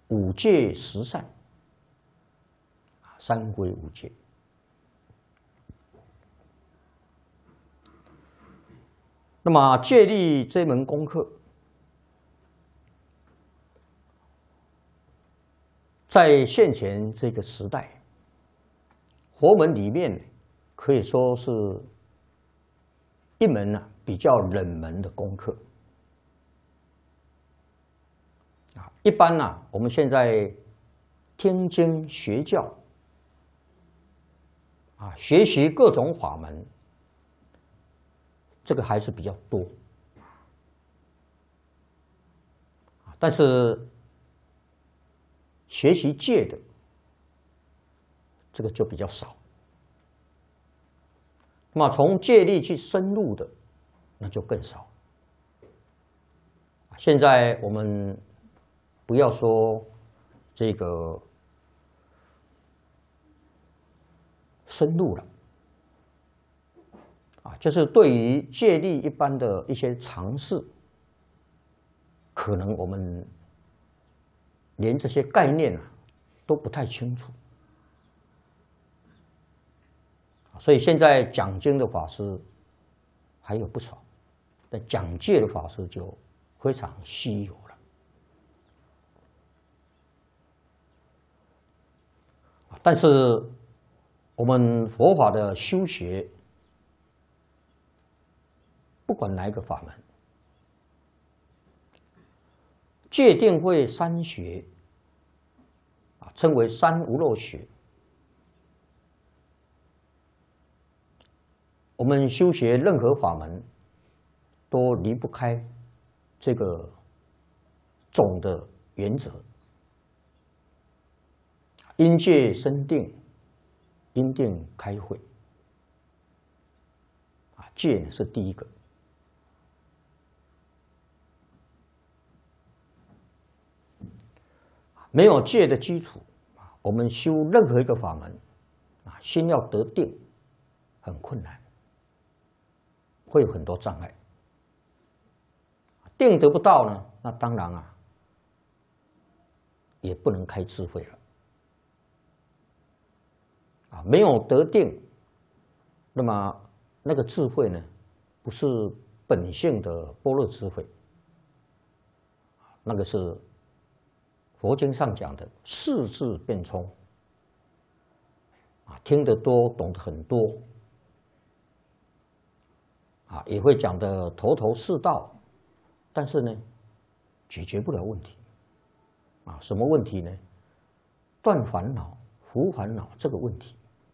五戒十善，三归五戒。那么戒律这门功课，在现前这个时代，佛门里面可以说是一门比较冷门的功课。一般我们现在听经学教，学习各种法门，这个还是比较多。但是学习戒的，这个就比较少。那么从戒律去深入的，那就更少。现在我们不要说这个深入了，就是对于戒律一般的一些常识，可能我们连这些概念都不太清楚。所以现在讲经的法师还有不少，但讲戒的法师就非常稀有了。但是我们佛法的修学，不管哪一个法门，戒定慧三学，称为三无漏学。我们修学任何法门，都离不开这个总的原则：因戒生定，因定开慧。戒是第一个。没有戒的基础，我们修任何一个法门，心要得定，很困难，会有很多障碍。定得不到呢，那当然也不能开智慧了。没有得定，那么那个智慧呢，不是本性的般若智慧，那个是佛经上讲的识智辩聪，听得多，懂得很多，也会讲得头头是道，但是呢，解决不了问题。什么问题呢？断烦恼、除烦恼这个问题。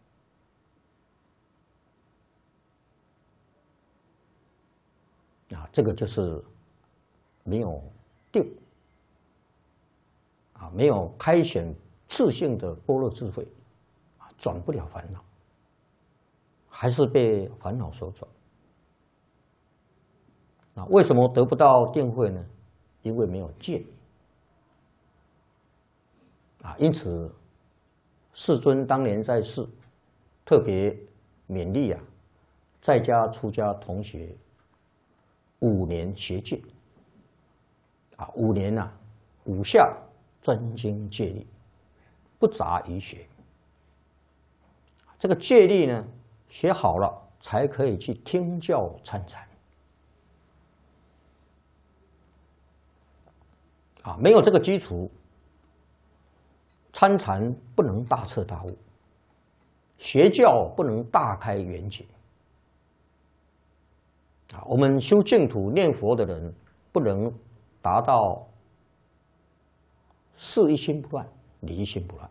这个就是没有定，没有开显自性的般若智慧，转不了烦恼，还是被烦恼所转。为什么得不到定慧呢？因为没有戒。因此世尊当年在世，特别勉励在家出家同学5年学戒。5年5下专精戒律，不杂于学。这个戒律呢，学好了才可以去听教参禅。没有这个基础，参禅不能大彻大悟，学教不能大开圆解。我们修净土念佛的人，不能达到事一心不乱，理一心不乱。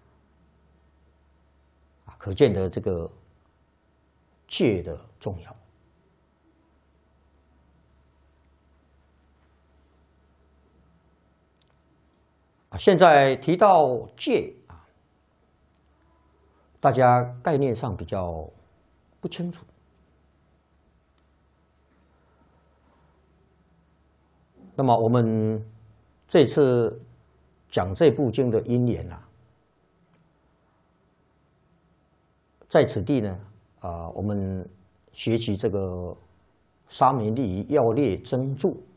可见的这个戒的重要。现在提到戒大家概念上比较不清楚。那么我们这次讲这部经的因缘在此地呢，我们学习这个沙弥律仪要略真注